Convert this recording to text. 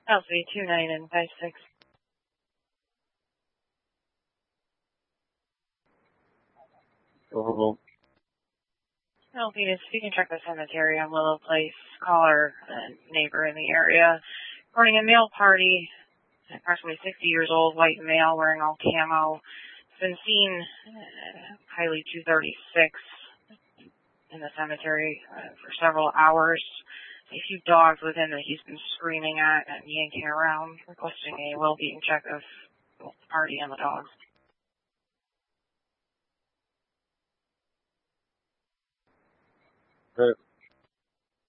LC 29 and 56. Overruled. LC, if you can check the cemetery on Willow Place, caller, a neighbor in the area, reporting a male party, approximately 60 years old, white male, wearing all camo. Been seen Highly 236 in the cemetery for several hours. A few dogs with him that he's been screaming at and yanking around, requesting a well-being check of both the party and the dogs. Good.